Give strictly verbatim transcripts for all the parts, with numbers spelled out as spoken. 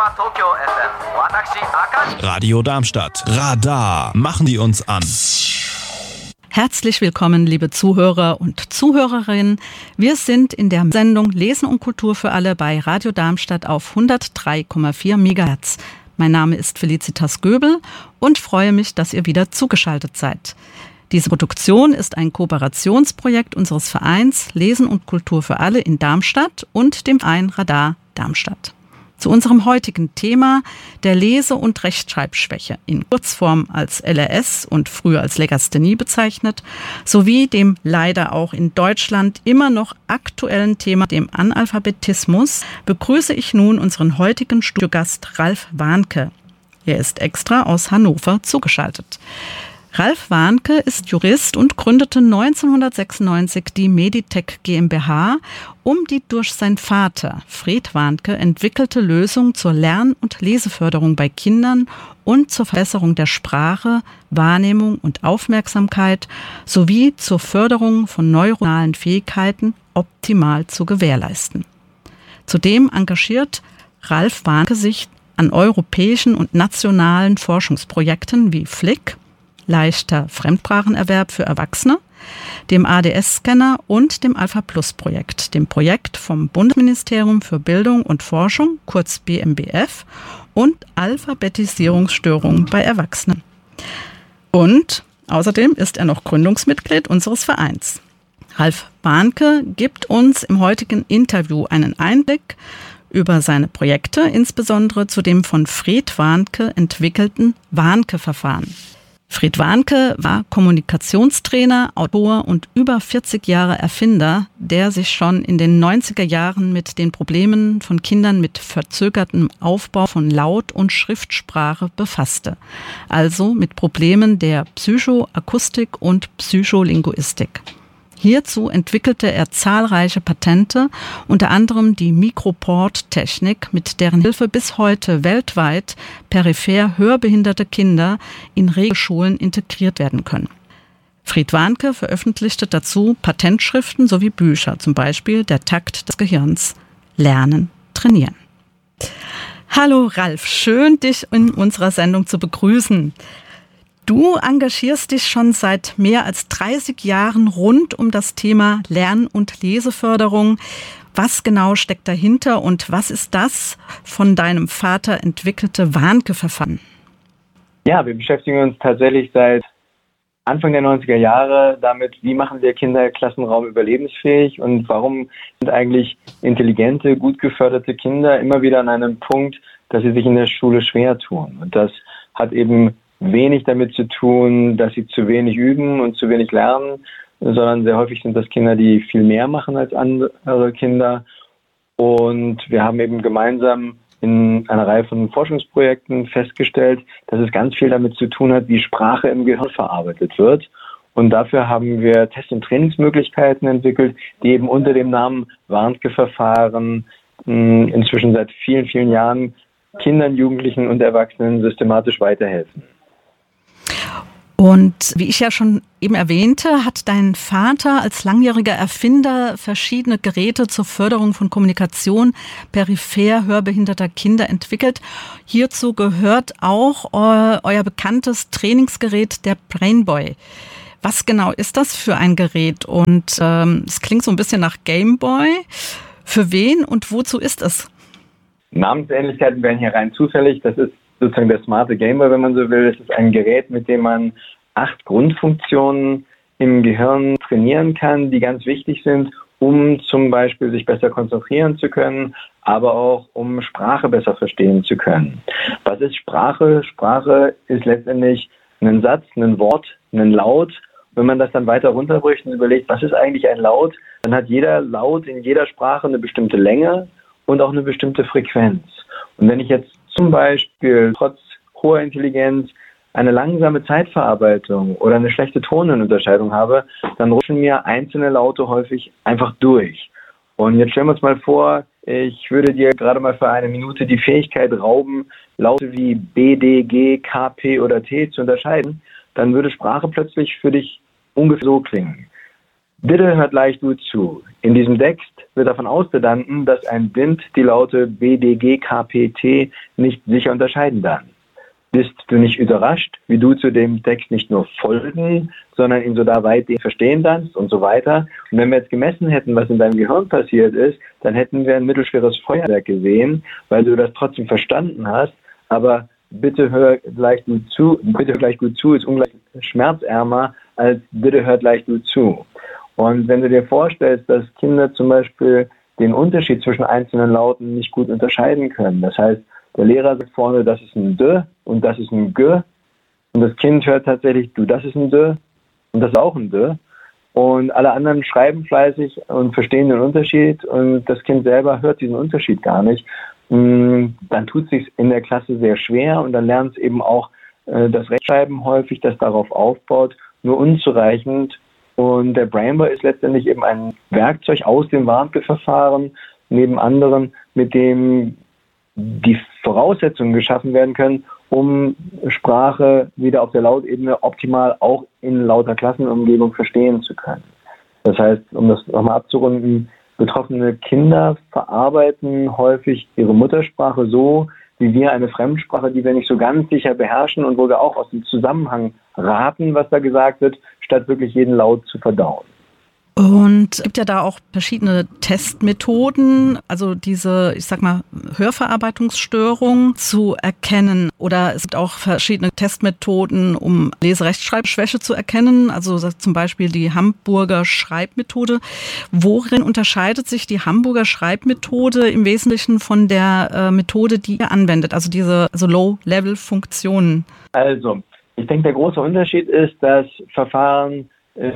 Radio Darmstadt. Radar. Machen die uns an. Herzlich willkommen, liebe Zuhörer und Zuhörerinnen. Wir sind in der Sendung Lesen und Kultur für alle bei Radio Darmstadt auf hundertdrei Komma vier Megahertz. Mein Name ist Felicitas Göbel und freue mich, dass ihr wieder zugeschaltet seid. Diese Produktion ist ein Kooperationsprojekt unseres Vereins Lesen und Kultur für alle in Darmstadt und dem Verein Radar Darmstadt. Zu unserem heutigen Thema der Lese- und Rechtschreibschwäche, in Kurzform als L R S und früher als Legasthenie bezeichnet, sowie dem leider auch in Deutschland immer noch aktuellen Thema, dem Analphabetismus, begrüße ich nun unseren heutigen Studiogast Ralf Warnke. Er ist extra aus Hannover zugeschaltet. Ralf Warnke ist Jurist und gründete neunzehnhundertsechsundneunzig die Meditech GmbH, um die durch seinen Vater Fred Warnke entwickelte Lösung zur Lern- und Leseförderung bei Kindern und zur Verbesserung der Sprache, Wahrnehmung und Aufmerksamkeit sowie zur Förderung von neuronalen Fähigkeiten optimal zu gewährleisten. Zudem engagiert Ralf Warnke sich an europäischen und nationalen Forschungsprojekten wie F L I C, leichter Fremdsprachenerwerb für Erwachsene, dem A D S-Scanner und dem Alpha-Plus-Projekt, dem Projekt vom Bundesministerium für Bildung und Forschung, kurz B M B F, und Alphabetisierungsstörungen bei Erwachsenen. Und außerdem ist er noch Gründungsmitglied unseres Vereins. Ralf Warnke gibt uns im heutigen Interview einen Einblick über seine Projekte, insbesondere zu dem von Fred Warnke entwickelten Warnke-Verfahren. Fred Warnke war Kommunikationstrainer, Autor und über vierzig Jahre Erfinder, der sich schon in den neunziger Jahren mit den Problemen von Kindern mit verzögertem Aufbau von Laut- und Schriftsprache befasste. Also mit Problemen der Psychoakustik und Psycholinguistik. Hierzu entwickelte er zahlreiche Patente, unter anderem die Microport-Technik, mit deren Hilfe bis heute weltweit peripher hörbehinderte Kinder in Regelschulen integriert werden können. Fred Warnke veröffentlichte dazu Patentschriften sowie Bücher, zum Beispiel Der Takt des Gehirns, Lernen, Trainieren. Hallo Ralf, schön dich in unserer Sendung zu begrüßen. Du engagierst dich schon seit mehr als dreißig Jahren rund um das Thema Lern- und Leseförderung. Was genau steckt dahinter und was ist das von deinem Vater entwickelte Warnke-Verfahren? Ja, wir beschäftigen uns tatsächlich seit Anfang der neunziger Jahre damit, wie machen wir Kinder Klassenraum überlebensfähig und warum sind eigentlich intelligente, gut geförderte Kinder immer wieder an einem Punkt, dass sie sich in der Schule schwer tun. Und das hat eben wenig damit zu tun, dass sie zu wenig üben und zu wenig lernen, sondern sehr häufig sind das Kinder, die viel mehr machen als andere Kinder. Und wir haben eben gemeinsam in einer Reihe von Forschungsprojekten festgestellt, dass es ganz viel damit zu tun hat, wie Sprache im Gehirn verarbeitet wird. Und dafür haben wir Test- und Trainingsmöglichkeiten entwickelt, die eben unter dem Namen Warnke-Verfahren inzwischen seit vielen, vielen Jahren Kindern, Jugendlichen und Erwachsenen systematisch weiterhelfen. Und wie ich ja schon eben erwähnte, hat dein Vater als langjähriger Erfinder verschiedene Geräte zur Förderung von Kommunikation peripher hörbehinderter Kinder entwickelt. Hierzu gehört auch eu- euer bekanntes Trainingsgerät, der Brainboy. Was genau ist das für ein Gerät? Und ähm, es klingt so ein bisschen nach Gameboy. Für wen und wozu ist es? Namensähnlichkeiten wären hier rein zufällig. Das ist sozusagen der smarte Gameboy, wenn man so will. Es ist ein Gerät, mit dem man acht Grundfunktionen im Gehirn trainieren kann, die ganz wichtig sind, um zum Beispiel sich besser konzentrieren zu können, aber auch um Sprache besser verstehen zu können. Was ist Sprache? Sprache ist letztendlich ein Satz, ein Wort, ein Laut. Wenn man das dann weiter runterbricht und überlegt, was ist eigentlich ein Laut, dann hat jeder Laut in jeder Sprache eine bestimmte Länge und auch eine bestimmte Frequenz. Und wenn ich jetzt zum Beispiel trotz hoher Intelligenz eine langsame Zeitverarbeitung oder eine schlechte Tonhöhenunterscheidung habe, dann rutschen mir einzelne Laute häufig einfach durch. Und jetzt stellen wir uns mal vor, ich würde dir gerade mal für eine Minute die Fähigkeit rauben, Laute wie B, D, G, K, P oder T zu unterscheiden, dann würde Sprache plötzlich für dich ungefähr so klingen. Bitte hört leicht gut zu. In diesem Text wird davon ausbedanden, dass ein Blind die Laute B, D, G, K, P, T nicht sicher unterscheiden kann. Bist du nicht überrascht, wie du zu dem Text nicht nur folgen, sondern ihn sogar weit verstehen kannst und so weiter? Und wenn wir jetzt gemessen hätten, was in deinem Gehirn passiert ist, dann hätten wir ein mittelschweres Feuerwerk gesehen, weil du das trotzdem verstanden hast. Aber bitte hör gleich gut zu, bitte hör gleich gut zu ist ungleich schmerzärmer als bitte hört gleich gut zu. Und wenn du dir vorstellst, dass Kinder zum Beispiel den Unterschied zwischen einzelnen Lauten nicht gut unterscheiden können, das heißt, der Lehrer sagt vorne, das ist ein D und das ist ein G, und das Kind hört tatsächlich, du, das ist ein D und das ist auch ein D, und alle anderen schreiben fleißig und verstehen den Unterschied und das Kind selber hört diesen Unterschied gar nicht, dann tut es sich in der Klasse sehr schwer und dann lernt es eben auch das Rechtschreiben häufig, das darauf aufbaut, nur unzureichend. Und der Brainboy ist letztendlich eben ein Werkzeug aus dem Warnke-Verfahren, neben anderen, mit dem die Voraussetzungen geschaffen werden können, um Sprache wieder auf der Lautebene optimal auch in lauter Klassenumgebung verstehen zu können. Das heißt, um das nochmal abzurunden, betroffene Kinder verarbeiten häufig ihre Muttersprache so, wie wir eine Fremdsprache, die wir nicht so ganz sicher beherrschen und wo wir auch aus dem Zusammenhang raten, was da gesagt wird, statt wirklich jeden Laut zu verdauen. Und es gibt ja da auch verschiedene Testmethoden, also diese, ich sag mal, Hörverarbeitungsstörung zu erkennen. Oder es gibt auch verschiedene Testmethoden, um Leserechtschreibschwäche zu erkennen. Also zum Beispiel die Hamburger Schreibmethode. Worin unterscheidet sich die Hamburger Schreibmethode im Wesentlichen von der äh, Methode, die ihr anwendet? Also diese also Low-Level-Funktionen. Also, ich denke, der große Unterschied ist, dass Verfahren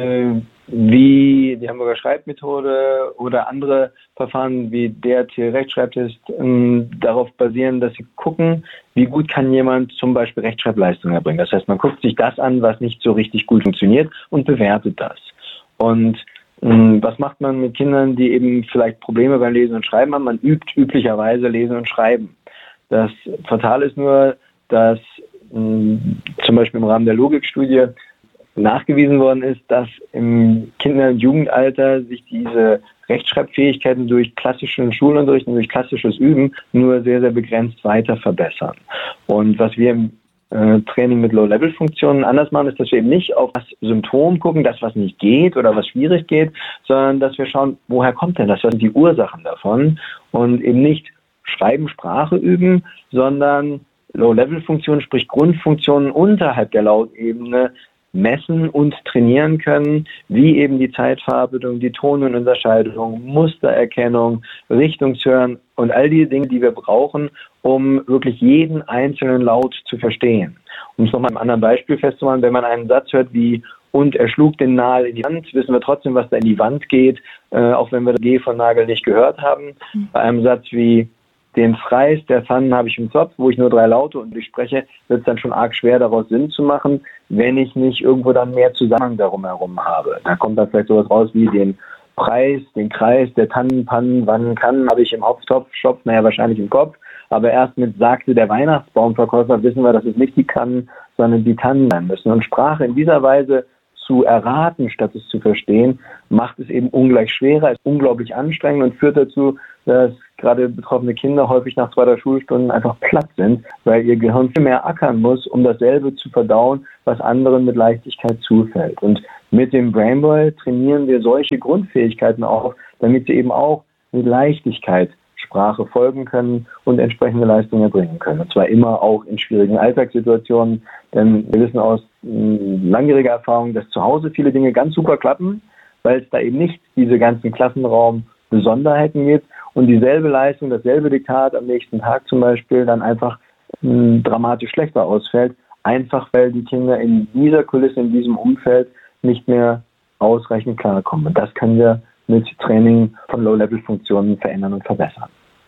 wie die Hamburger Schreibmethode oder andere Verfahren wie D R T-Rechtschreibtest äh, darauf basieren, dass sie gucken, wie gut kann jemand zum Beispiel Rechtschreibleistung erbringen. Das heißt, man guckt sich das an, was nicht so richtig gut funktioniert und bewertet das. Und äh, was macht man mit Kindern, die eben vielleicht Probleme beim Lesen und Schreiben haben? Man übt üblicherweise Lesen und Schreiben. Das Fatale ist nur, dass äh, zum Beispiel im Rahmen der Logikstudie nachgewiesen worden ist, dass im Kinder- und Jugendalter sich diese Rechtschreibfähigkeiten durch klassischen Schulunterricht und durch klassisches Üben nur sehr, sehr begrenzt weiter verbessern. Und was wir im äh, Training mit Low-Level-Funktionen anders machen, ist, dass wir eben nicht auf das Symptom gucken, das, was nicht geht oder was schwierig geht, sondern dass wir schauen, woher kommt denn das, was sind die Ursachen davon, und eben nicht Schreiben, Sprache üben, sondern Low-Level-Funktionen, sprich Grundfunktionen unterhalb der Lautebene, messen und trainieren können, wie eben die Zeitverarbeitung, die Ton- und Unterscheidung, Mustererkennung, Richtungshören und all die Dinge, die wir brauchen, um wirklich jeden einzelnen Laut zu verstehen. Um es nochmal an einem anderen Beispiel festzumachen, wenn man einen Satz hört wie und er schlug den Nagel in die Wand, wissen wir trotzdem, was da in die Wand geht, äh, auch wenn wir das G von Nagel nicht gehört haben. Bei einem Satz wie den Freis der Pfannen habe ich im Zopf, wo ich nur drei Laute und ich spreche, wird es dann schon arg schwer, daraus Sinn zu machen, wenn ich nicht irgendwo dann mehr Zusammenhang darum herum habe. Da kommt dann vielleicht sowas raus wie den Preis, den Kreis, der Tannen, Pannen, wann kann, habe ich im Hopftopf, Schopf, naja, wahrscheinlich im Kopf. Aber erst mit sagte der Weihnachtsbaumverkäufer wissen wir, dass es nicht die Kannen, sondern die Tannen sein müssen. Und Sprache in dieser Weise zu erraten, statt es zu verstehen, macht es eben ungleich schwerer, ist unglaublich anstrengend und führt dazu, dass gerade betroffene Kinder häufig nach zwei, drei Schulstunden einfach platt sind, weil ihr Gehirn viel mehr ackern muss, um dasselbe zu verdauen, was anderen mit Leichtigkeit zufällt. Und mit dem Brainboy trainieren wir solche Grundfähigkeiten auf, damit sie eben auch mit Leichtigkeit Sprache folgen können und entsprechende Leistungen erbringen können. Und zwar immer auch in schwierigen Alltagssituationen, denn wir wissen aus langjähriger Erfahrung, dass zu Hause viele Dinge ganz super klappen, weil es da eben nicht diese ganzen Klassenraum-Besonderheiten gibt und dieselbe Leistung, dasselbe Diktat am nächsten Tag zum Beispiel dann einfach mh, dramatisch schlechter ausfällt, einfach weil die Kinder in dieser Kulisse, in diesem Umfeld nicht mehr ausreichend klarkommen. Und das können wir mit Training von Low-Level-Funktionen verändern und verbessern.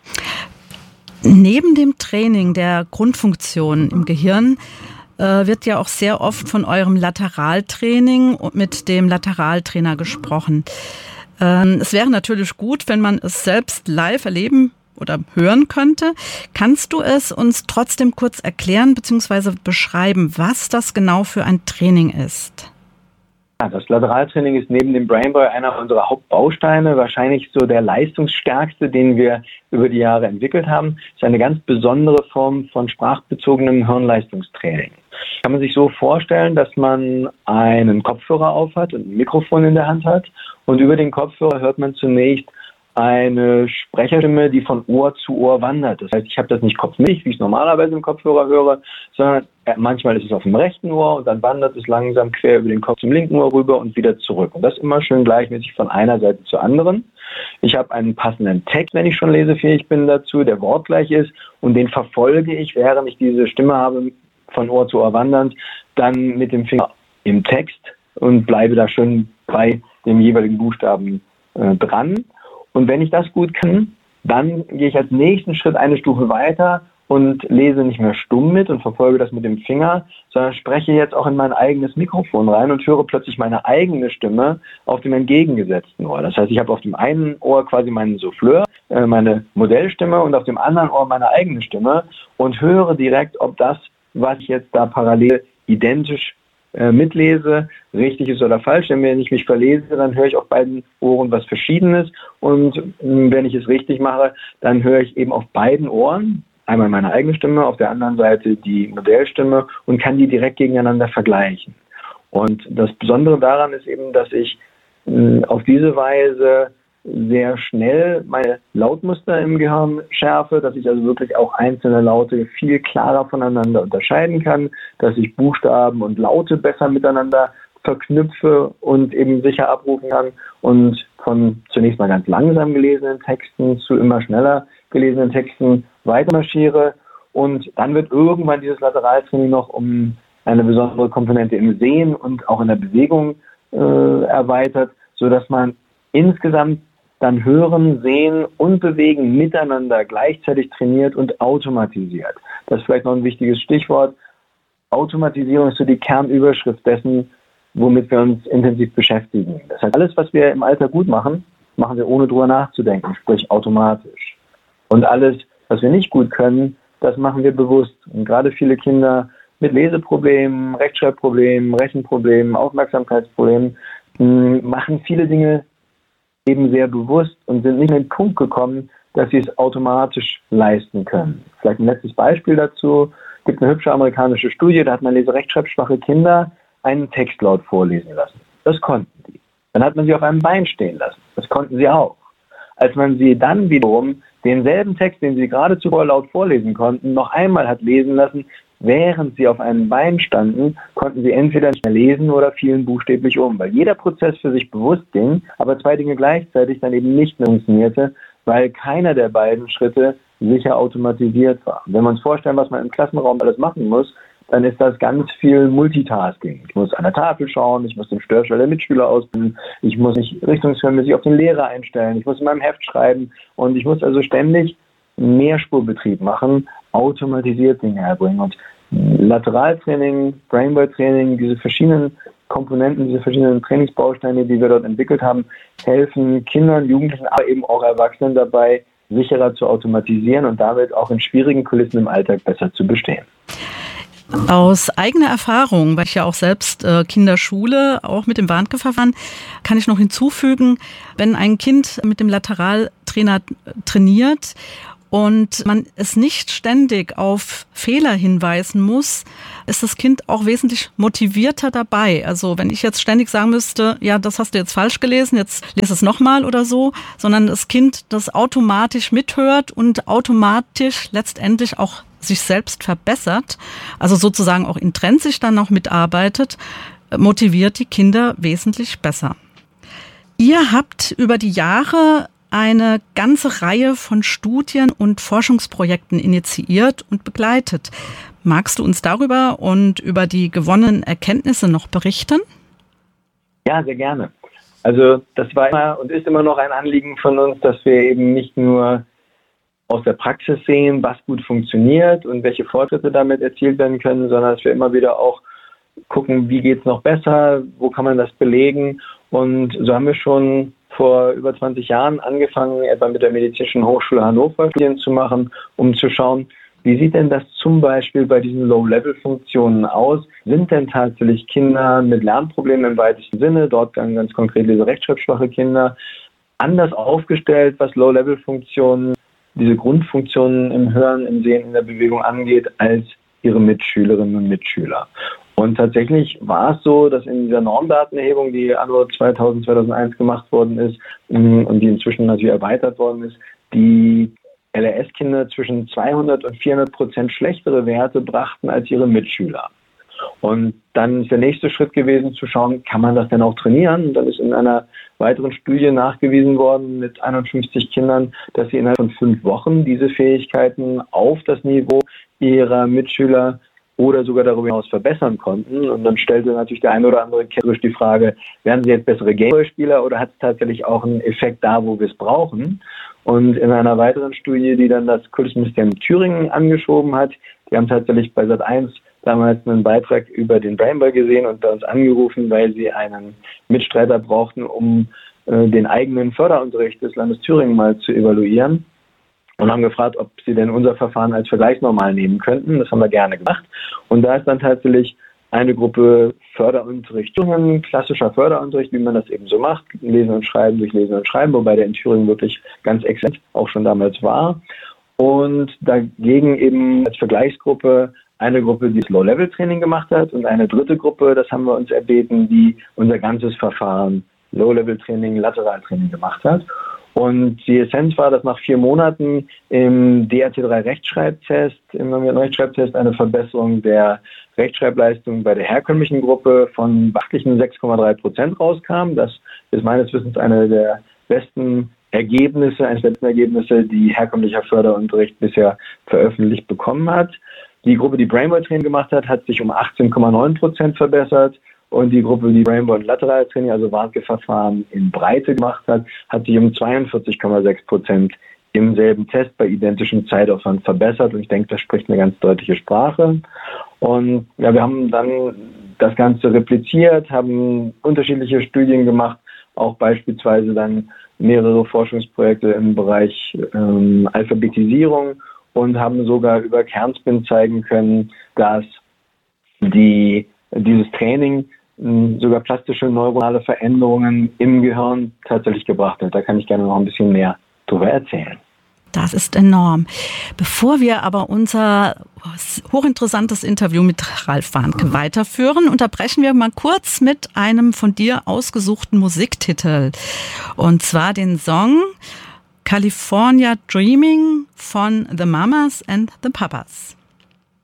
Neben dem Training der Grundfunktionen im Gehirn äh, wird ja auch sehr oft von eurem Lateraltraining und mit dem Lateraltrainer gesprochen. Ähm, es wäre natürlich gut, wenn man es selbst live erleben oder hören könnte. Kannst du es uns trotzdem kurz erklären bzw. beschreiben, was das genau für ein Training ist? Ja, das Lateraltraining ist neben dem Brainboy einer unserer Hauptbausteine, wahrscheinlich so der leistungsstärkste, den wir über die Jahre entwickelt haben. Es ist eine ganz besondere Form von sprachbezogenem Hirnleistungstraining. Kann man sich so vorstellen, dass man einen Kopfhörer aufhat und ein Mikrofon in der Hand hat und über den Kopfhörer hört man zunächst eine Sprecherstimme, die von Ohr zu Ohr wandert. Das heißt, ich habe das nicht kopfmäßig, wie ich es normalerweise im Kopfhörer höre, sondern manchmal ist es auf dem rechten Ohr und dann wandert es langsam quer über den Kopf zum linken Ohr rüber und wieder zurück. Und das immer schön gleichmäßig von einer Seite zur anderen. Ich habe einen passenden Text, wenn ich schon lesefähig bin dazu, der wortgleich ist und den verfolge ich, während ich diese Stimme habe, von Ohr zu Ohr wandernd, dann mit dem Finger im Text und bleibe da schön bei dem jeweiligen Buchstaben äh, dran. Und wenn ich das gut kann, dann gehe ich als nächsten Schritt eine Stufe weiter und lese nicht mehr stumm mit und verfolge das mit dem Finger, sondern spreche jetzt auch in mein eigenes Mikrofon rein und höre plötzlich meine eigene Stimme auf dem entgegengesetzten Ohr. Das heißt, ich habe auf dem einen Ohr quasi meinen Souffleur, äh, meine Modellstimme und auf dem anderen Ohr meine eigene Stimme und höre direkt, ob das, was ich jetzt da parallel identisch äh, mitlese, richtig ist oder falsch. Denn wenn ich mich verlese, dann höre ich auf beiden Ohren was Verschiedenes und mh, wenn ich es richtig mache, dann höre ich eben auf beiden Ohren einmal meine eigene Stimme, auf der anderen Seite die Modellstimme und kann die direkt gegeneinander vergleichen. Und das Besondere daran ist eben, dass ich mh, auf diese Weise sehr schnell meine Lautmuster im Gehirn schärfe, dass ich also wirklich auch einzelne Laute viel klarer voneinander unterscheiden kann, dass ich Buchstaben und Laute besser miteinander verknüpfe und eben sicher abrufen kann und von zunächst mal ganz langsam gelesenen Texten zu immer schneller gelesenen Texten weitermarschiere und dann wird irgendwann dieses Lateraltraining noch um eine besondere Komponente im Sehen und auch in der Bewegung äh, erweitert, sodass man insgesamt dann Hören, Sehen und Bewegen miteinander gleichzeitig trainiert und automatisiert. Das ist vielleicht noch ein wichtiges Stichwort. Automatisierung ist so die Kernüberschrift dessen, womit wir uns intensiv beschäftigen. Das heißt, alles, was wir im Alltag gut machen, machen wir ohne drüber nachzudenken, sprich automatisch. Und alles, was wir nicht gut können, das machen wir bewusst. Und gerade viele Kinder mit Leseproblemen, Rechtschreibproblemen, Rechenproblemen, Aufmerksamkeitsproblemen machen viele Dinge eben sehr bewusst und sind nicht an den Punkt gekommen, dass sie es automatisch leisten können. Vielleicht ein letztes Beispiel dazu. Es gibt eine hübsche amerikanische Studie, da hat man leserechtschreibschwache Kinder einen Text laut vorlesen lassen. Das konnten die. Dann hat man sie auf einem Bein stehen lassen. Das konnten sie auch. Als man sie dann wiederum denselben Text, den sie gerade zuvor laut vorlesen konnten, noch einmal hat lesen lassen, während sie auf einem Bein standen, konnten sie entweder nicht mehr lesen oder fielen buchstäblich um, weil jeder Prozess für sich bewusst ging, aber zwei Dinge gleichzeitig dann eben nicht mehr funktionierte, weil keiner der beiden Schritte sicher automatisiert war. Wenn wir uns vorstellen, was man im Klassenraum alles machen muss, dann ist das ganz viel Multitasking. Ich muss an der Tafel schauen, ich muss den Störschwell der Mitschüler ausbilden, ich muss mich richtungsförmig auf den Lehrer einstellen, ich muss in meinem Heft schreiben und ich muss also ständig Mehrspurbetrieb machen, automatisiert Dinge herbringen. Und Lateraltraining, Brainboy-Training, diese verschiedenen Komponenten, diese verschiedenen Trainingsbausteine, die wir dort entwickelt haben, helfen Kindern, Jugendlichen, aber eben auch Erwachsenen dabei, sicherer zu automatisieren und damit auch in schwierigen Kulissen im Alltag besser zu bestehen. Aus eigener Erfahrung, weil ich ja auch selbst äh, Kinderschule, auch mit dem Warnke-Verfahren, kann ich noch hinzufügen, wenn ein Kind mit dem Lateraltrainer trainiert und man es nicht ständig auf Fehler hinweisen muss, ist das Kind auch wesentlich motivierter dabei. Also wenn ich jetzt ständig sagen müsste, ja, das hast du jetzt falsch gelesen, jetzt lese es nochmal oder so, sondern das Kind das automatisch mithört und automatisch letztendlich auch sich selbst verbessert, also sozusagen auch intrinsisch dann noch mitarbeitet, motiviert die Kinder wesentlich besser. Ihr habt über die Jahre eine ganze Reihe von Studien und Forschungsprojekten initiiert und begleitet. Magst du uns darüber und über die gewonnenen Erkenntnisse noch berichten? Ja, sehr gerne. Also das war immer und ist immer noch ein Anliegen von uns, dass wir eben nicht nur aus der Praxis sehen, was gut funktioniert und welche Fortschritte damit erzielt werden können, sondern dass wir immer wieder auch gucken, wie geht es noch besser, wo kann man das belegen. Und so haben wir schon vor über zwanzig Jahren angefangen, etwa mit der Medizinischen Hochschule Hannover Studien zu machen, um zu schauen, wie sieht denn das zum Beispiel bei diesen Low-Level-Funktionen aus? Sind denn tatsächlich Kinder mit Lernproblemen im weitesten Sinne, dort ganz konkret diese rechtschreibschwache Kinder, anders aufgestellt, was Low-Level-Funktionen, diese Grundfunktionen im Hören, im Sehen, in der Bewegung angeht, als ihre Mitschülerinnen und Mitschüler? Und tatsächlich war es so, dass in dieser Normdatenerhebung, die anno zweitausend, zweitausendeins gemacht worden ist und die inzwischen natürlich erweitert worden ist, die L R S-Kinder zwischen zweihundert und vierhundert Prozent schlechtere Werte brachten als ihre Mitschüler. Und dann ist der nächste Schritt gewesen, zu schauen, kann man das denn auch trainieren? Und dann ist in einer weiteren Studie nachgewiesen worden mit einundfünfzig Kindern, dass sie innerhalb von fünf Wochen diese Fähigkeiten auf das Niveau ihrer Mitschüler oder sogar darüber hinaus verbessern konnten. Und dann stellte natürlich der eine oder andere kritisch die Frage, werden sie jetzt bessere Gameboy-Spieler oder hat es tatsächlich auch einen Effekt da, wo wir es brauchen? Und in einer weiteren Studie, die dann das Kultusministerium Thüringen angeschoben hat, die haben tatsächlich bei Sat eins damals einen Beitrag über den Brainboy gesehen und bei uns angerufen, weil sie einen Mitstreiter brauchten, um äh, den eigenen Förderunterricht des Landes Thüringen mal zu evaluieren. Und haben gefragt, ob sie denn unser Verfahren als Vergleichsnormal nehmen könnten. Das haben wir gerne gemacht. Und da ist dann tatsächlich eine Gruppe Förderunterricht, klassischer Förderunterricht, wie man das eben so macht, Lesen und Schreiben durch Lesen und Schreiben, wobei der in Thüringen wirklich ganz exzellent auch schon damals war. Und dagegen eben als Vergleichsgruppe eine Gruppe, die das Low-Level-Training gemacht hat und eine dritte Gruppe, das haben wir uns erbeten, die unser ganzes Verfahren Low-Level-Training, Lateraltraining gemacht hat. Und die Essenz war, dass nach vier Monaten im D R T drei Rechtschreibtest, im Rechtschreibtest eine Verbesserung der Rechtschreibleistung bei der herkömmlichen Gruppe von beachtlichen sechs Komma drei Prozent rauskam. Das ist meines Wissens eine der besten Ergebnisse, eines der besten Ergebnisse, die herkömmlicher Förderunterricht bisher veröffentlicht bekommen hat. Die Gruppe, die Brainboy-Training gemacht hat, hat sich um achtzehn Komma neun Prozent verbessert. Und die Gruppe, die Brainboy und Lateraltraining, also Warnke-Verfahren in Breite gemacht hat, hat sich um zweiundvierzig Komma sechs Prozent im selben Test bei identischem Zeitaufwand verbessert. Und ich denke, das spricht eine ganz deutliche Sprache. Und ja, wir haben dann das Ganze repliziert, haben unterschiedliche Studien gemacht, auch beispielsweise dann mehrere Forschungsprojekte im Bereich ähm, Alphabetisierung und haben sogar über Kernspin zeigen können, dass die dieses Training mh, sogar plastische neuronale Veränderungen im Gehirn tatsächlich gebracht hat. Da kann ich gerne noch ein bisschen mehr drüber erzählen. Das ist enorm. Bevor wir aber unser hochinteressantes Interview mit Ralf Warnke weiterführen, unterbrechen wir mal kurz mit einem von dir ausgesuchten Musiktitel. Und zwar den Song California Dreaming von The Mamas and the Papas.